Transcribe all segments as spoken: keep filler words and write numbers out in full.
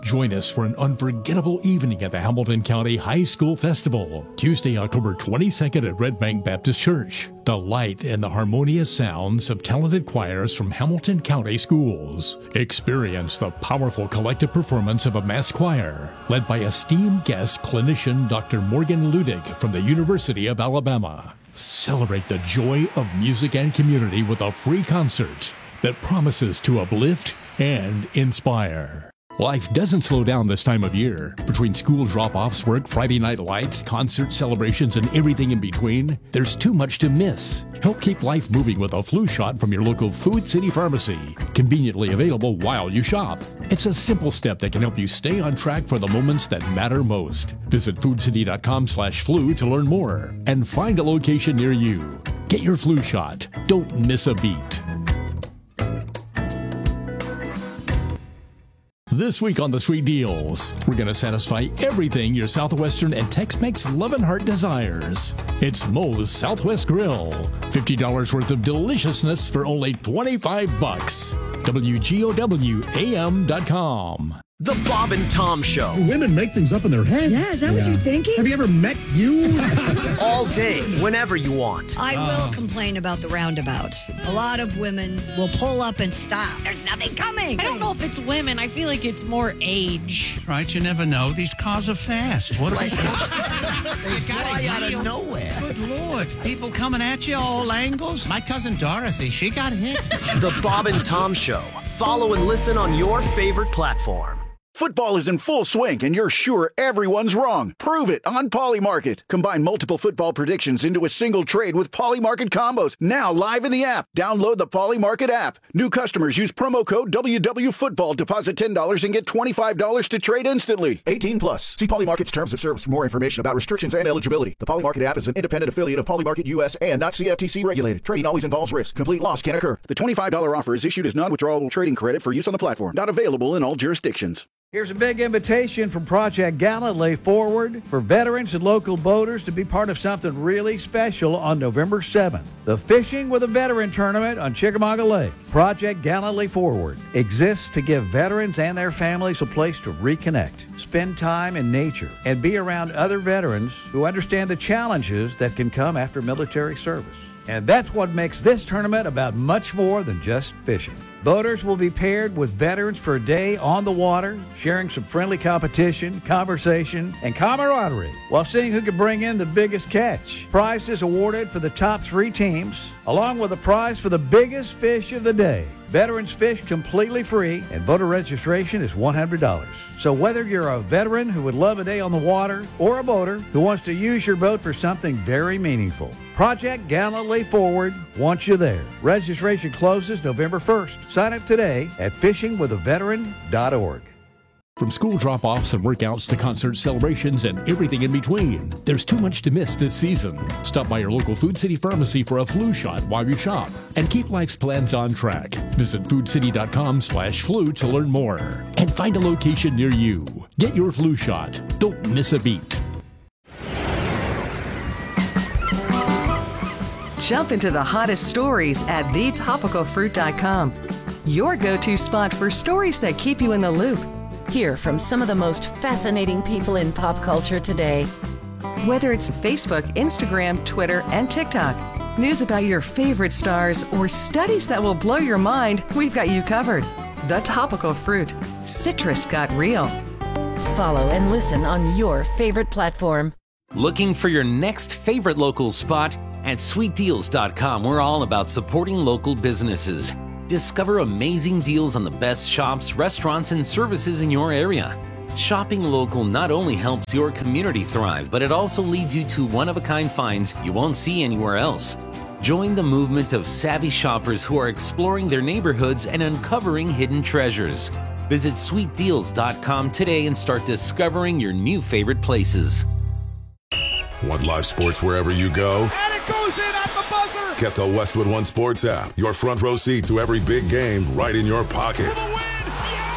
Join us for an unforgettable evening at the Hamilton County High School Festival, Tuesday, October twenty-second at Red Bank Baptist Church. Delight in the harmonious sounds of talented choirs from Hamilton County schools. Experience the powerful collective performance of a mass choir, led by esteemed guest clinician Doctor Morgan Ludig from the University of Alabama. Celebrate the joy of music and community with a free concert that promises to uplift and inspire. Life doesn't slow down this time of year. Between school drop-offs, work, Friday night lights, concert celebrations, and everything in between, there's too much to miss. Help keep life moving with a flu shot from your local Food City Pharmacy, conveniently available while you shop. It's a simple step that can help you stay on track for the moments that matter most. Visit foodcity.com slash flu to learn more and find a location near you. Get your flu shot. Don't miss a beat. This week on the Sweet Deals, we're going to satisfy everything your Southwestern and Tex-Mex loving heart desires. It's Moe's Southwest Grill. fifty dollars worth of deliciousness for only twenty-five bucks. W G O W A M dot com. The Bob and Tom Show. Women make things up in their head. Yeah, is that yeah. what you're thinking? Have you ever met you? All day, whenever you want. I will uh. complain about the roundabouts. A lot of women will pull up and stop. There's nothing coming. I don't know if it's women. I feel like it's more age. Right, you never know. These cars are fast. What they fly out of nowhere. Good Lord. People coming at you all angles. My cousin Dorothy, she got hit. The Bob and Tom Show. Follow and listen on your favorite platform. Football is in full swing, and you're sure everyone's wrong. Prove it on Polymarket. Combine multiple football predictions into a single trade with Polymarket combos. Now live in the app. Download the Polymarket app. New customers use promo code W W Football. Deposit ten dollars and get twenty-five dollars to trade instantly. eighteen plus. See Polymarket's terms of service for more information about restrictions and eligibility. The Polymarket app is an independent affiliate of Polymarket U S and not C F T C regulated. Trading always involves risk. Complete loss can occur. The twenty-five dollars offer is issued as non-withdrawable trading credit for use on the platform. Not available in all jurisdictions. Here's a big invitation from Project Galilee Forward for veterans and local boaters to be part of something really special on November seventh. The Fishing with a Veteran Tournament on Chickamauga Lake. Project Galilee Forward exists to give veterans and their families a place to reconnect, spend time in nature, and be around other veterans who understand the challenges that can come after military service. And that's what makes this tournament about much more than just fishing. Boaters will be paired with veterans for a day on the water, sharing some friendly competition, conversation, and camaraderie while seeing who can bring in the biggest catch. Prizes awarded for the top three teams, along with a prize for the biggest fish of the day. Veterans fish completely free, and boater registration is one hundred dollars. So whether you're a veteran who would love a day on the water or a boater who wants to use your boat for something very meaningful, Project Galilee Forward wants you there. Registration closes November first. Sign up today at fishing with a veteran dot org. From school drop-offs and workouts to concert celebrations and everything in between, there's too much to miss this season. Stop by your local Food City Pharmacy for a flu shot while you shop and keep life's plans on track. Visit foodcity.com slash flu to learn more and find a location near you. Get your flu shot. Don't miss a beat. Jump into the hottest stories at the topical fruit dot com. Your go-to spot for stories that keep you in the loop. Hear from some of the most fascinating people in pop culture today. Whether it's Facebook, Instagram, Twitter, and TikTok, news about your favorite stars, or studies that will blow your mind, we've got you covered. The Topical Fruit. Citrus got real. Follow and listen on your favorite platform. Looking for your next favorite local spot? At sweet deals dot com, we're all about supporting local businesses. Discover amazing deals on the best shops, restaurants, and services in your area. Shopping local not only helps your community thrive, but it also leads you to one-of-a-kind finds you won't see anywhere else. Join the movement of savvy shoppers who are exploring their neighborhoods and uncovering hidden treasures. Visit sweet deals dot com today and start discovering your new favorite places. Want live sports wherever you go? And it goes in at the buzzer! Get the Westwood One Sports app. Your front row seat to every big game right in your pocket. For the win! Yeah!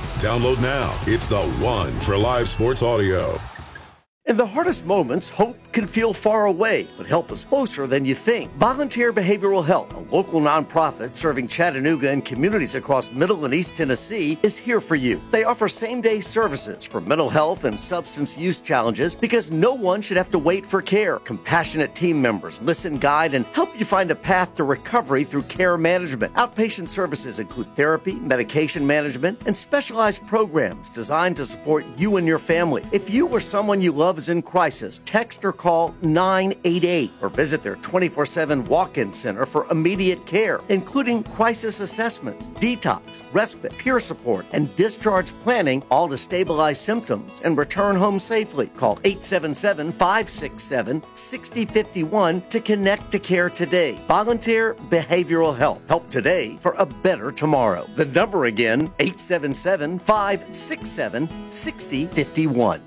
Download now. It's the one for live sports audio. In the hardest moments, hope can feel far away, but help is closer than you think. Volunteer Behavioral Health, a local nonprofit serving Chattanooga and communities across Middle and East Tennessee, is here for you. They offer same-day services for mental health and substance use challenges because no one should have to wait for care. Compassionate team members listen, guide, and help you find a path to recovery through care management. Outpatient services include therapy, medication management, and specialized programs designed to support you and your family. If you or someone you love is in crisis, text or call nine eight eight or visit their twenty-four seven walk-in center for immediate care, including crisis assessments, detox, respite, peer support, and discharge planning, all to stabilize symptoms and return home safely. Call eight seven seven, five six seven, six zero five one to connect to care today. Volunteer Behavioral Health. Help today for a better tomorrow. The number again, eight seven seven, five six seven, six zero five one.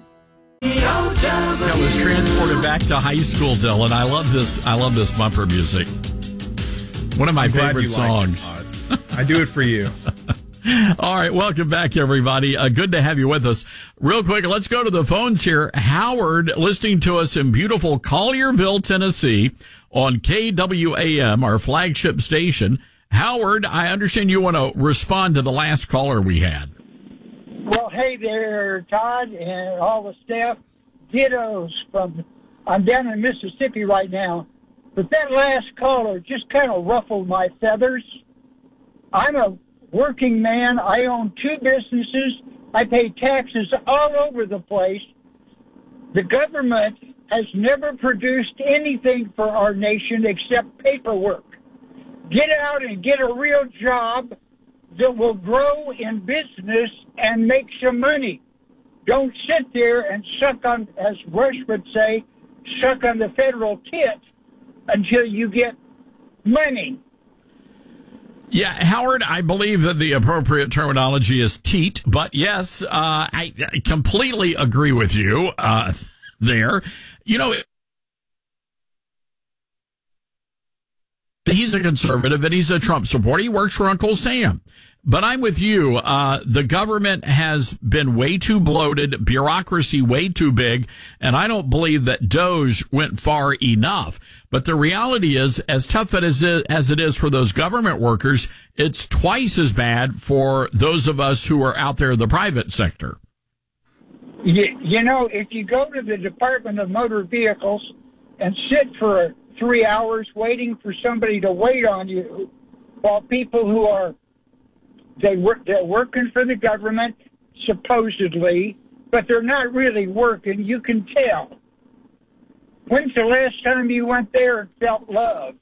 I was transported back to high school, Dylan. I love this. I love this bumper music. One of my I'm glad favorite you like songs. it, I do it for you. All right, welcome back, everybody. Uh, good to have you with us. Real quick, let's go to the phones here. Howard, listening to us in beautiful Collierville, Tennessee, on K W A M, our flagship station. Howard, I understand you want to respond to the last caller we had. Well, hey there, Todd and all the staff. Dittos from, I'm down in Mississippi right now, but that last caller just kind of ruffled my feathers. I'm a working man. I own two businesses. I pay taxes all over the place. The government has never produced anything for our nation except paperwork. Get out and get a real job that will grow in business and make some money. Don't sit there and suck on, as Rush would say, suck on the federal tit until you get money. Yeah, Howard, I believe that the appropriate terminology is teat, but yes, uh, I, I completely agree with you uh, there. You know, he's a conservative and he's a Trump supporter. He works for Uncle Sam. But I'm with you. Uh, the government has been way too bloated, bureaucracy way too big, and I don't believe that DOGE went far enough. But the reality is, as tough as it, as it is for those government workers, it's twice as bad for those of us who are out there in the private sector. You, you know, if you go to the Department of Motor Vehicles and sit for three hours waiting for somebody to wait on you, while people who are They work, they're working for the government, supposedly, but they're not really working. You can tell. When's the last time you went there and felt love?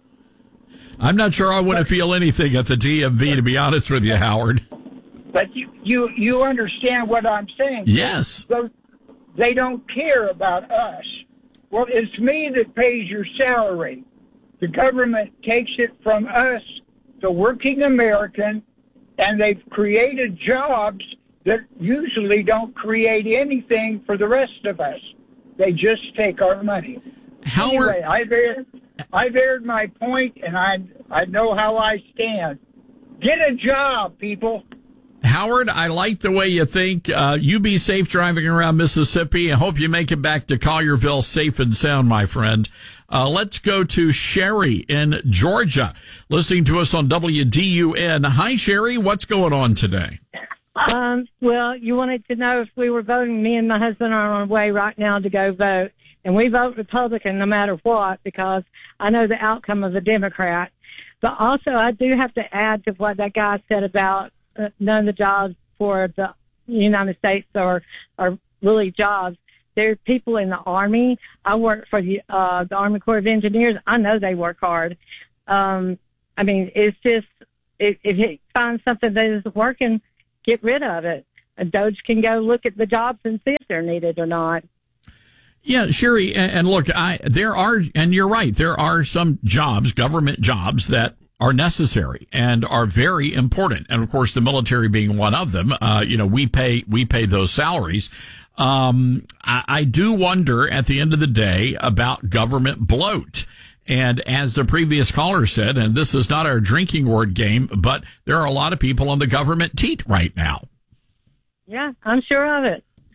I'm not sure I want to feel anything at the D M V, to be honest with you, Howard. But you, you, you understand what I'm saying. Yes. So they don't care about us. Well, it's me that pays your salary. The government takes it from us, the working American, and they've created jobs that usually don't create anything for the rest of us. They just take our money. Howard, anyway, I've aired, I've aired my point, and I I know how I stand. Get a job, people. Howard, I like the way you think. Uh, you be safe driving around Mississippi. I hope you make it back to Collierville safe and sound, my friend. Uh, let's go to Sherry in Georgia, listening to us on W D U N. Hi, Sherry. What's going on today? Um, well, you wanted to know if we were voting. Me and my husband are on our way right now to go vote. And we vote Republican no matter what because I know the outcome of the Democrat. But also, I do have to add to what that guy said about uh, none of the jobs for the United States are, are really jobs. There's people in the Army. I work for the, uh, the Army Corps of Engineers. I know they work hard. Um, I mean, it's just, if, if you find something that isn't working, get rid of it. A Doge can go look at the jobs and see if they're needed or not. Yeah, Sherry, and, and look, I there are, and you're right, there are some jobs, government jobs, that are necessary and are very important. And of course, the military being one of them, uh, you know, we pay, we pay those salaries. Um, I, I do wonder at the end of the day about government bloat. And as the previous caller said, and this is not our drinking word game, but there are a lot of people on the government teat right now. Yeah, I'm sure of it.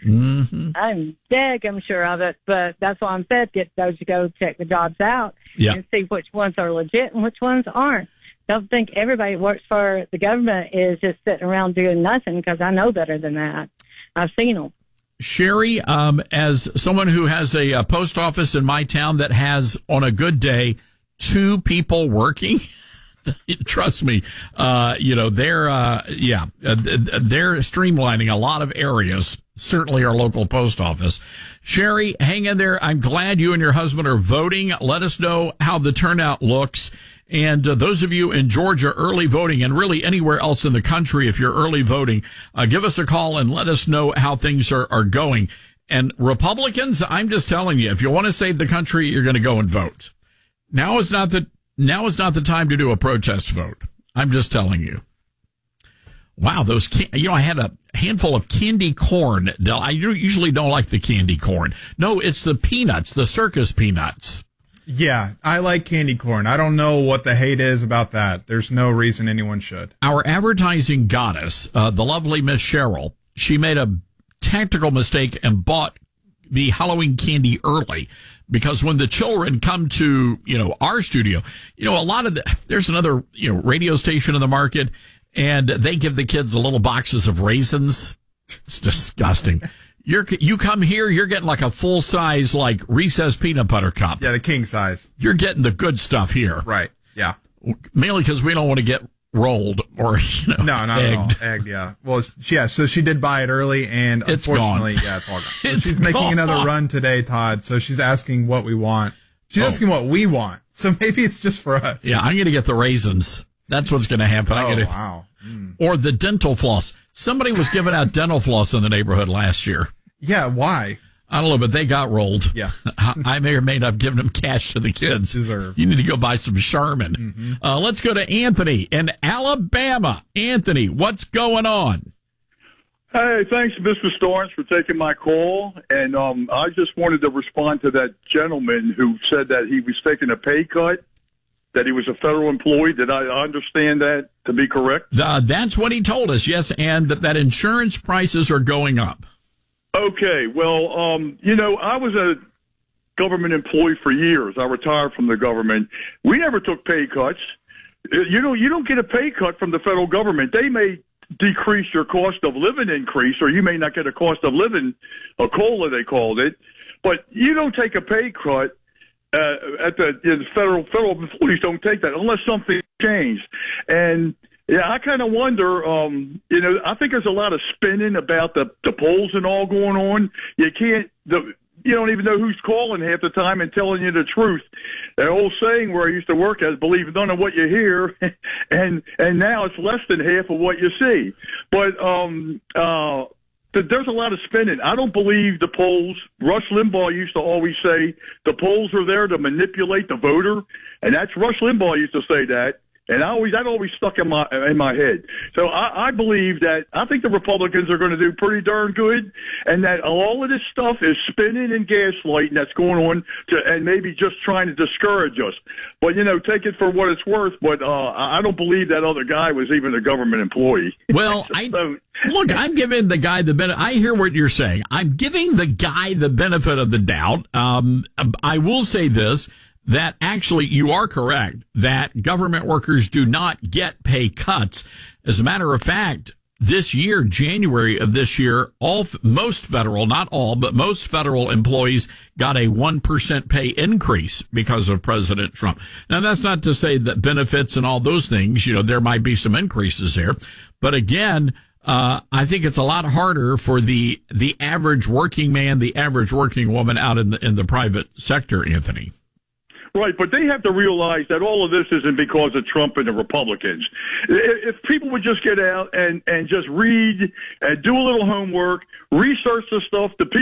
Mm-hmm. I'm daggum sure of it, but that's why I'm said get those to go check the jobs out yeah. and see which ones are legit and which ones aren't. Don't think everybody who works for the government is just sitting around doing nothing, because I know better than that. I've seen them. Sherry, um, as someone who has a, a post office in my town that has, on a good day, two people working, trust me, uh, you know, they're, uh, yeah, uh, they're streamlining a lot of areas, certainly our local post office. Sherry, hang in there. I'm glad you and your husband are voting. Let us know how the turnout looks. And uh, those of you in Georgia early voting, and really anywhere else in the country, if you're early voting, uh, give us a call and let us know how things are, are going. And Republicans, I'm just telling you, if you want to save the country, you're going to go and vote. Now is not the now is not the time to do a protest vote. I'm just telling you. Wow, those can- you know, I had a handful of candy corn. I usually don't like the candy corn. No, it's the peanuts, the circus peanuts. Yeah, I like candy corn. I don't know what the hate is about that. There's no reason anyone should. Our advertising goddess, uh, the lovely Miss Cheryl, she made a tactical mistake and bought the Halloween candy early, because when the children come to, you know, our studio, you know, a lot of the, there's another, you know, radio station in the market, and they give the kids the little boxes of raisins. It's disgusting. You're, you come here, you're getting like a full size, like Reese's peanut butter cup. Yeah, the king size. You're getting the good stuff here. Right. Yeah. Mainly because we don't want to get rolled or, you know, no, not egged. at all. Egged, yeah. Well, it's, yeah, so she did buy it early, and it's unfortunately, gone. yeah, it's all gone. So It's she's making gone. another run today, Todd, so she's asking what we want. She's Oh. asking what we want, so maybe it's just for us. Yeah, I'm going to get the raisins. That's what's going to happen. Oh, I gotta, wow. Mm. Or the dental floss. Somebody was giving out dental floss in the neighborhood last year. Yeah, why? I don't know, but they got rolled. Yeah. I may or may not have given them cash to the kids. Deserve. You need to go buy some Charmin. Mm-hmm. Uh, let's go to Anthony in Alabama. Anthony, what's going on? Hey, thanks, Mister Starnes, for taking my call. And um, I just wanted to respond to that gentleman who said that he was taking a pay cut, that he was a federal employee. Did I understand that to be correct? Uh, that's what he told us, yes, and that, that insurance prices are going up. Okay, well, um, you know, I was a government employee for years. I retired from the government. We never took pay cuts. You know, you don't get a pay cut from the federal government. They may decrease your cost of living increase, or you may not get a cost of living, a COLA they called it, but you don't take a pay cut. Uh, at the, you know, federal federal employees don't take that unless something changed. And yeah, I kind of wonder, um, you know, I think there's a lot of spinning about the, the polls and all going on. You can't, the, you don't even know who's calling half the time and telling you the truth. That old saying where I used to work as, believe none of what you hear, and and now it's less than half of what you see. But um, uh, th- there's a lot of spinning. I don't believe the polls. Rush Limbaugh used to always say the polls are there to manipulate the voter, and that's Rush Limbaugh used to say that. And I always, that always stuck in my in my head. So I, I believe that I think the Republicans are going to do pretty darn good, and that all of this stuff is spinning and gaslighting that's going on, to, and maybe just trying to discourage us. But you know, take it for what it's worth. But uh, I don't believe that other guy was even a government employee. Well, I look, I'm giving the guy the benefit. I hear what you're saying. I'm giving the guy the benefit of the doubt. Um, I will say this. That actually you are correct that government workers do not get pay cuts. As a matter of fact, this year, January of this year, all most federal, not all, but most federal employees got a one percent pay increase because of President Trump. Now, that's not to say that benefits and all those things, you know, there might be some increases there. But again, uh, I think it's a lot harder for the the average working man, the average working woman out in the in the private sector, Anthony. Right, but they have to realize that all of this isn't because of Trump and the Republicans. If people would just get out and, and just read and do a little homework, research the stuff, the people